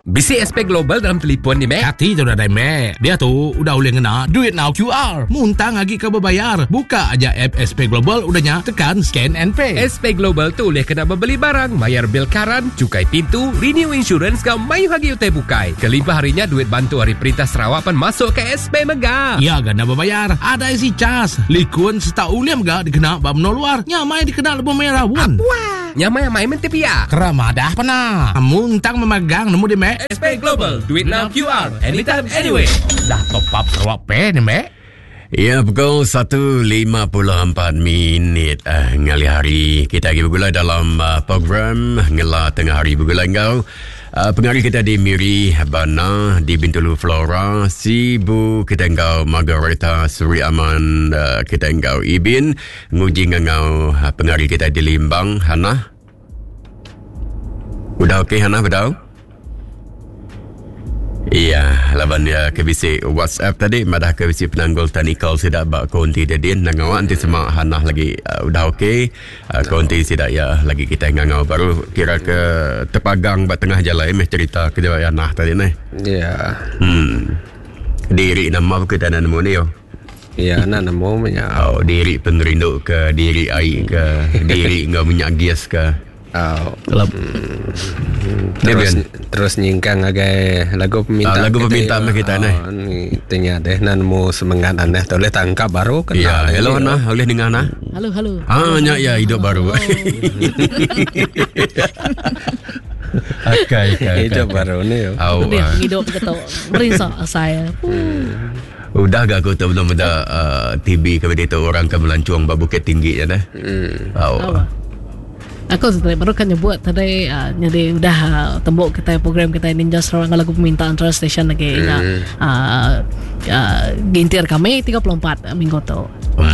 Bisi SP Global dalam telefon ni, Mek. Hati tu dah dah, Mek. Dia tu udah boleh ngena Duit Now QR. Muntang lagi ke berbayar. Buka aja app SP Global, udahnya tekan scan and pay. SP Global tu boleh kena membeli barang, bayar bil karan, cukai pintu, renew insurance kau mayu hagi utai bukai. Kelimpah harinya duit bantu hari perintah Sarawak pan masuk ke SP Mega. Ya, gana berbayar. Ada isi cas. Likun seta uliam gak dikena bamno luar. Nyamai dikena lebih merah pun. Nyamai yang main menteri pia. Keramadah pernah. Muntang memegang nemu di, Mek. SP Global, duit now QR, anytime, anyway. Dah top up Sarawak Pay ni, Mek. Ya, pukul 1.54 minit ngali hari. Kita lagi bergulai dalam program Ngela Tengah Hari Bergulai Engkau. Pengarih kita di Miri Bana, di Bintulu Flora, Sibu kita engkau Margareta Suri Aman, kita engkau Ibin, nguji engkau pengarih kita di Limbang, Hana. Udah okey Hana, betul? Iya, laban dia ke bisi WhatsApp tadi, madah ke bisi penanggul tanikal sidak bak konti dedin nangau anti semak Hanah lagi udah okey. Konti sidak ya lagi kita ngangau baru kira ke terpagang bak tengah jalan meh cerita ke dia Hanah tadi ni. Ya. Diri nama kita nak nemu ni yo. Ya, nak nemu punya. Oh, diri pengerinduk ke, diri air ke, diri ngau minyak gas ke. Terus nyingkang agai lagu peminta. Lagu peminta mah kita ni. Ni tanya deh nanmu semangat aneh boleh tangkap baru kenal. Ya, hello Hana, boleh dengar Hana? Halo. Nya ya hidup baru. Okay. Hidup baru ni. Dia hidup kata merisak saya. Udah gak aku tahu belum ada TB kepada itu orang ke melancong Bukit Tinggi ya dah. Aku baru kan nyebut tadi jadi udah tembok kita program kita Ninja Sarawak lagu permintaan terus station lagi gintir kami 34 minggu tu.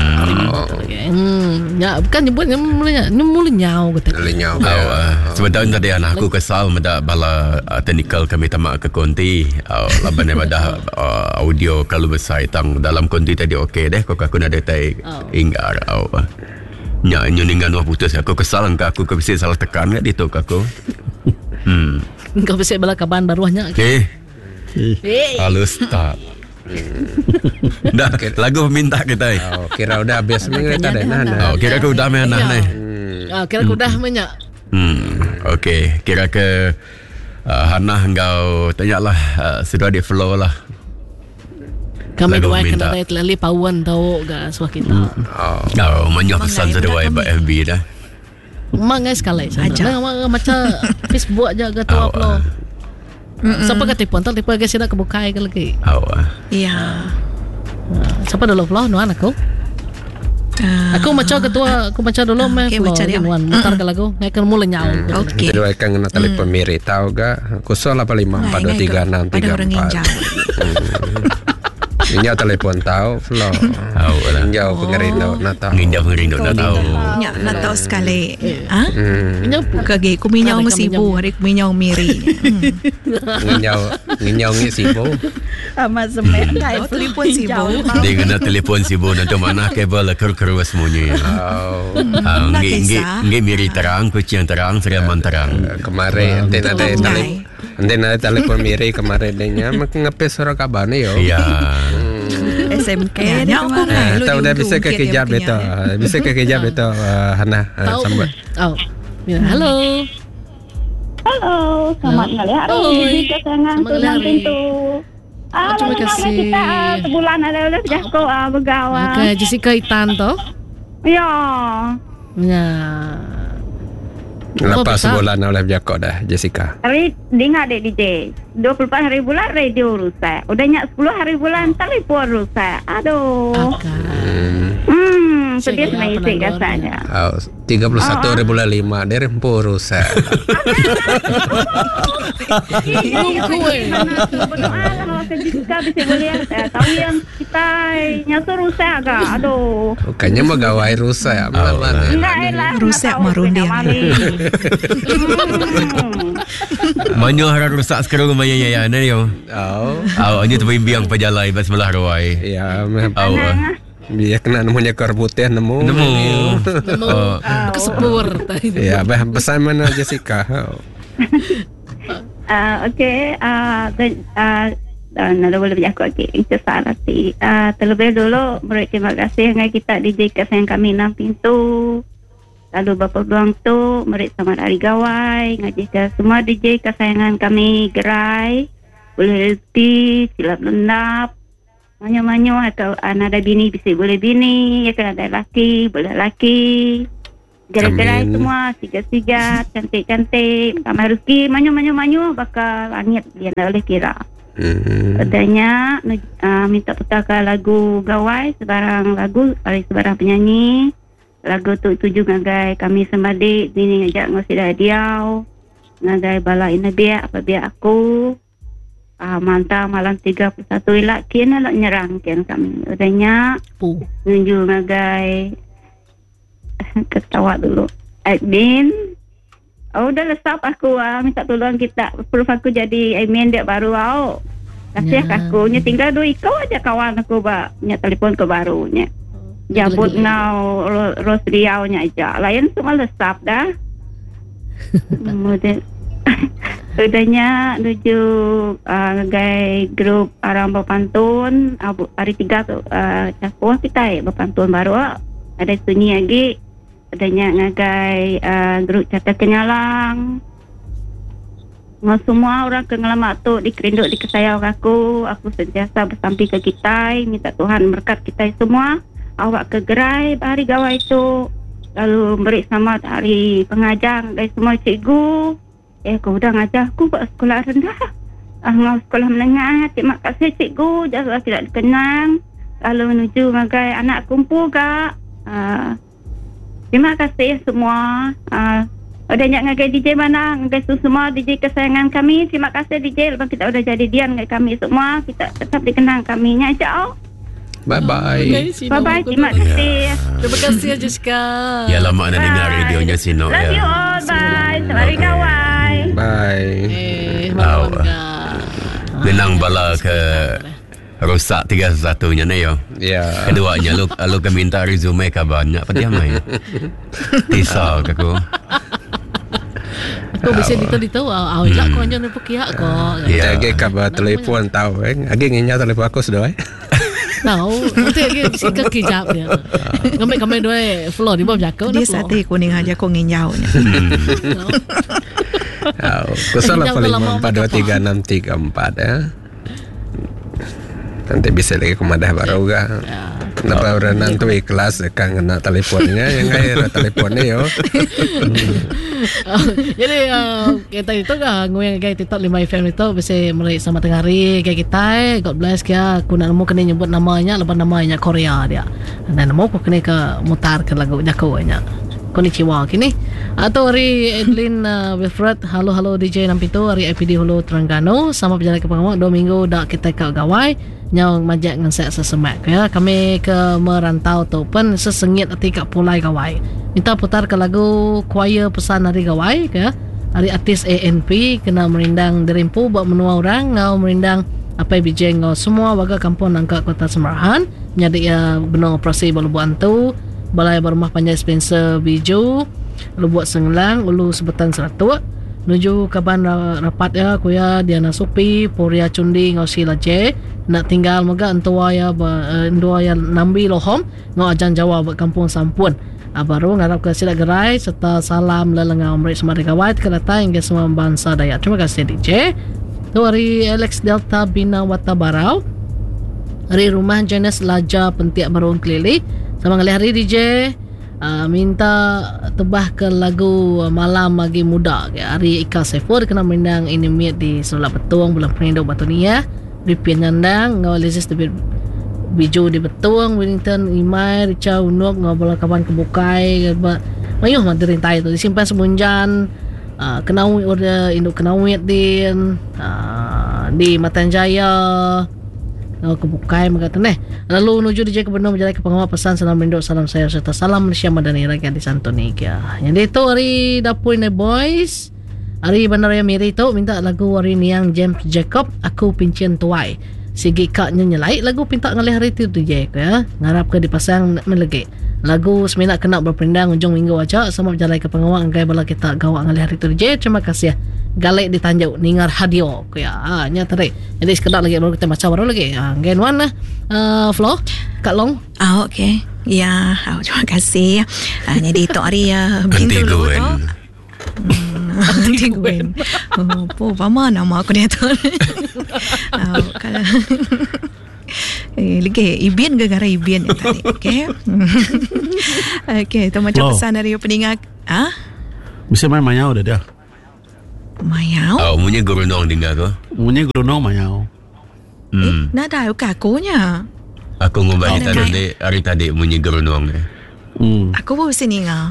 Ya bukan nyebut mulai nyau gitu. Sebenarnya tadi anak aku kesal meda bala technical kami tamak ke konti laban meda audio kalau besar tang dalam konti tadi okey deh kok aku nak detai inggar nya nyuningan wah putus aku kesal engkau aku kebisi salah tekan kat itu aku. Engkau bisi bala kaban baruahnya. Halus tak. Dah lagu minta kita. Kira udah habis mengerita dah kira aku udah mana ni. Kira aku udah banyak. Okey, kira ke Hana engkau tanyalah sudah di flow lah. Kami dua kena ada terlalu pauan tahu gak suah kita. Banyak pesan sedua FB dah. Mangai sekali. Macam Facebook aja gak tahu upload. Siapa kata telefon tipe guys sudah kebukai ke lagi. Iya. Siapa dulu upload nuan aku? Aku macam ketua, aku macam dulu meh nuan mutar ke lagu. Ngai kan mulai nyau. Okey. Jadi akan kena telefon Miri tahu gak? 0854236334. Pada orang yang jauh. Injau telefon tahu flow. Injau pengerindo nak tahu. Nya nak tahu sekali. Kage kuminyau ngesibu hari kuminyau Miri. Nginyau ngesibu. Amat semen kai telefon sibu. Dia kena telefon sibu nanti mana kabel keru semuanya. Ngi Miri terang, kucing terang, seriaman terang. Kemarin nanti ada telefon Miri kemarin dia ngepes suara kabar ni yo. Iya. SMK nya aku tahu dah bisa ke kejap betul. Bisa ke kejap betul Hana sambut. Halo. Selamat ngali hari. Kesenangan tulang pintu. Terima kasih. Kita sebulan ada oleh Jasko begawan. Okay, Jessica Itan toh? Ya. Lepas sebulan oleh Jakob dah Jessica. Dengar dek DJ 24 hari bulan radio rusak. Udah nyak 10 hari bulan telefon rusak. Aduh. Sedih naik rasanya. 31 hari bulan 5 dari empur rusak. Berdoa Jessica bisa boleh tahu yang kita nyasur rusak agak. Aduh. Bukannya megawai rusak. Enggak elah. Rusak marundia. Banyak harap rusak sekarang rumah ya ni yo. Hanya tu bimbang pejalai pas sebelah ruai. Ya, dia kena namanya karbuteh nemu. Kesepur. Ya, pesan mana Jessica? Okey. Nak boleh berjaku lagi. Itu Sarati. Terlebih dulu, terima kasih dengan kita DJ kesayangan kami 6 Pintu. Lalu bapa peluang tu, merit sama dari gawai, ngaji ke semua DJ kesayangan kami gerai, boleh reti, silap lendap, manyo-manyo atau ada bini bisa boleh bini, ya kan ada laki boleh laki, gerai-gerai semua, sigat-sigat, cantik-cantik, sama rezeki, manyo bakal langit dia tak boleh kira. Adanya minta petaka lagu gawai, sebarang lagu, sebarang penyanyi. Lagu tu tuju ngagai kami semadi bini ngajak ngosi dah diau ngagai bala ina biak apa biak aku mantap malam 31 ilak kena lak nyerang kian kami adanya nunju ngagai ketawa dulu admin dah lesap aku minta tolong kita perlu aku jadi admin dia baru kasih aku nya tinggal dua ikau aja kawan aku nya telefon ke barunya jabut ngau Ros Riau nya aja. Lain semua lesap dah. Kemudian udahnya nuju gai grup orang berpantun hari 3 tu cakuah kita berpantun baru ada sunyi lagi adanya ngagai grup Cata Kenyalang semua orang kengelamak tu dikerinduk di kesayau aku sentiasa bersampi ke kita minta Tuhan berkat kita semua awak ke gerai hari gawai itu lalu beri selamat hari pengajar dari semua cikgu aku dah ngajar aku buat sekolah rendah sekolah menengah terima kasih cikgu jasa tidak dikenang lalu menuju ngagai anak kumpul kak terima kasih semua udah ngagai DJ mana ngagai semua DJ kesayangan kami terima kasih DJ lepas kita udah jadi dian ngagai kami semua kita tetap dikenang kami nya aja Bye-bye. Bye-bye. Terima kasih. Terima kasih Jessica. Ya lama nak dengar radionya Sino. Love you all. Bye. Selamat kawai. Bye. Genang bala ke rosak 31-nya ni yo. Ya. Keduanya lu ke minta resume ka banyak pati amai. Tisau ke aku. Aku bisa dito awak kau jangan pakai kau. Ya, age kabar telefon tahu age nginya telefon aku sudah tahu nanti lagi si kaki jap dia kami dua floor di bawah jago dia sate kuning aja kau nginyau nya 08523634 ya nanti bisa lagi kumadah baru ga kenapa orang nanti ikhlas kan kena teleponnya yang akhir teleponnya yo jadi kita itu kan ngoyang kayak TikTok 5 FM itu bisa mulai sama tengah hari kayak kita God bless kaya aku nak mau kena nyebut namanya lepas namanya Korea dia dan mau aku kena ke mutar ke lagu jakaunya konnichiwa kini atau hari Edlin Wilfred halo DJ Nampitu hari IPD Hulu Terengganu sama berjalan ke pengamak 2 minggu dah kita ke gawai nyawang majak dengan saya sesemak ya kami ke merantau tu pun sesengit hati kat pulai gawai minta putar ke lagu choir pesan hari gawai ya hari artis ANP kena merindang derimpu buat menua orang ngau merindang apa bijeng ngau semua warga kampung Nangka Kota Semerahan menjadi ya benar operasi balu buantu balai berumah panjang Spencer Biju lu buat Senglang ulu sebutan Seratuk menuju kaban rapat ya kuya Diana Supi Poria Cundi ngau sila je nak tinggal moga entua ya nambi lohom ngau ajan Jawa buat kampung Sampun baru ngarap ke sila gerai serta salam lelengau merik semua dikawai kereta hingga semua bangsa Dayak terima kasih DJ tu hari Alex Delta Bina Watabarau hari rumah Jenis Laja Pentiak Baruang Kelili sama kali hari DJ minta tebah ke lagu Malam Bagi Muda hari Ika Saifur kena merindang inimit di Sebelah Betung bulan Perindu Batunia Ripin Nyandang ngau Lizis Debit Biju di Betung Wellington Imai Richa Unuk ngau bola kawan kebukai mayuh madirin tai tu disimpan semunjan kenawit order induk kenawit din di Matanjaya kebukai mengata lalu menuju DJ Kebenar berjalan ke pengamat pesan salam rindu salam saya serta salam Malaysia Madani Rakyat di Santoni jadi itu hari dapur ini boys hari Bandaraya Miri itu minta lagu hari Niang James Jacob Aku Pincian Tuai sigi kaknya nyelai lagu pinta ngalih hari itu DJ ya ngarap ke dipasang melegi lagu semina kena berpindang ujung minggu aja sama berjalan ke pengawang gaya bala kita gawak ngali hari tu je. Terima kasih ya. Galek di Tanjung ningar hadio ya nya tadi. Jadi sekedar lagi baru kita baca baru lagi. Gen one Flo Kak Long. Okey. Ya, terima kasih. Jadi Tok Ari bintu dulu tu. Aunty Gwen. Apa nama aku dia tu? Kalau lagi Ibian gara-gara Ibian yang tadi. Okey. Okey, tu macam pesan dari pendengar. Bisa main mayau dah dia. Mayau? Munyi gerunong dengar tu. Munyi gerunong mayau. Nak dah kakunya. Aku ngubah tadi hari tadi munyi gerunong. Aku baru sini ngah.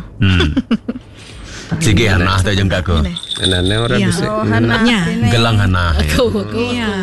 Sige Hana tu jengka aku. Nana orang bisa. Hananya. Gelang Hana. Aku. Ya.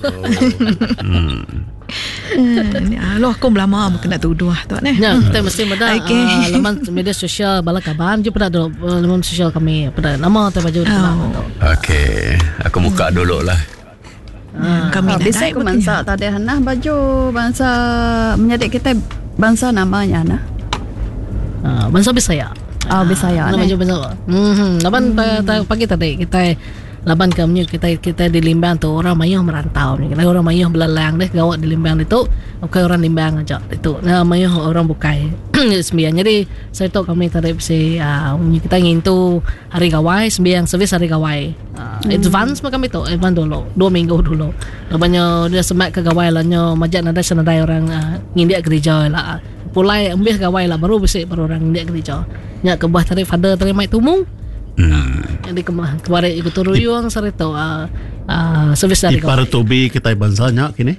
Loh aku lama kena tuduh tu ni. Ya, kita mesti ada laman media sosial bala kaban je pada laman sosial kami pada nama tu baju Okey, aku buka dulu lah. Kami bisa aku bangsa tadi Hana baju bangsa menjadi kita bangsa namanya Hana. Bangsa Bisaya. Bisaya. Nama baju bangsa. Laban pagi tadi kita laban kami kita di Limbang tu orang Mayuh merantau ni. Kita orang Mayuh belalang deh gawat di Limbang itu. Okey orang Limbang aja itu. Nah Mayuh orang Bukai. Sembilan. Jadi saya tahu kami tadi kita ngintu hari gawai sembiang servis hari gawai. Advance kami tu advance dulu 2 minggu dulu. Labannya dia semak ke gawai lahnya majak nada senadai orang ngindia gereja lah. Pulai ambil gawai lah baru besik baru orang ngindia gereja. Nya kebah tadi father tadi mai tumung. Jadi kemarin ikut turuyung sari tu servis dari kau. Ipar tobi kita bansanya kini.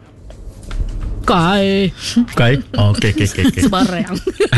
Kai. Okey. Sebarang.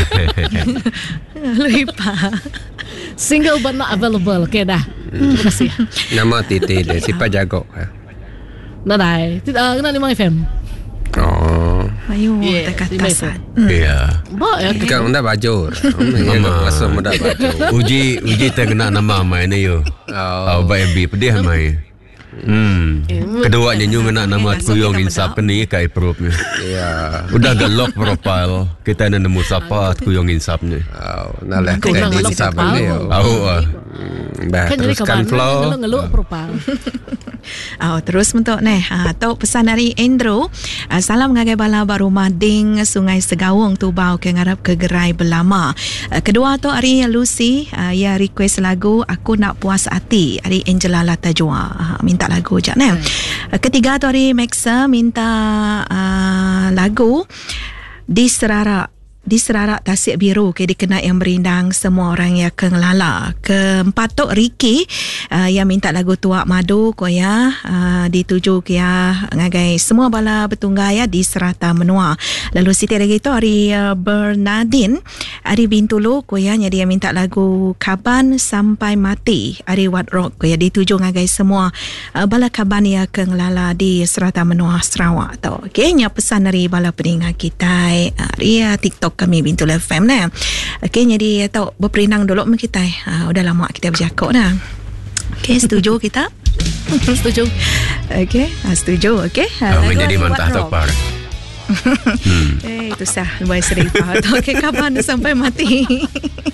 Lupa. Single but not available. Okay dah. Terima kasih. Nama Titi dia siapa jago. Dah kena 5 FM. Ayo, terkatasan. Ya. Kau dah baju. Mama rasa muda baju. Uji terkena nama mai ni yo. Baik bi pedih mai. Kedua nyanyi nak nama Kuyong Insap ni kai proof ni. Ya. Udah galok profile. Kita nak nemu siapa Kuyong Insap ni. Nah lah kita di Insap ni. Kan jadi kawan ngeluk profile. Terus untuk atau pesan dari Andrew. Salam ngagai bala baru mading Sungai Segawung Tubau ke ngarap ke gerai belama. Kedua tu hari Lucy ya request lagu Aku Nak Puas Hati hari Angela Latajua minta lagu je ni. Ketiga tu hari Maxa minta lagu Di Serarak Tasik Biru ke dikenal yang berindang semua orang yang kengelala. Keempat tu Ricky yang minta lagu Tuak Madu ko ya dituju ke ya ngagai semua bala bertunggai ya di Serata Menua. Lalu Siti lagi tu hari Bernardine hari Bintulu ko ya dia minta lagu Kaban Sampai Mati hari Wat Rock ko ya dituju ngagai semua bala kaban yang kengelala di Serata Menua Sarawak tu. Okey nya pesan dari bala pendengar kita hari TikTok kami Bintul FM ni. Okey jadi tahu berperindang dulu med kita. Udah lama kita bercakap dah. Okey setuju kita? Setuju. Okey, setuju. Okey. Menjadi mantah topar. Itu sah lebih sering. Okey kapan sampai mati.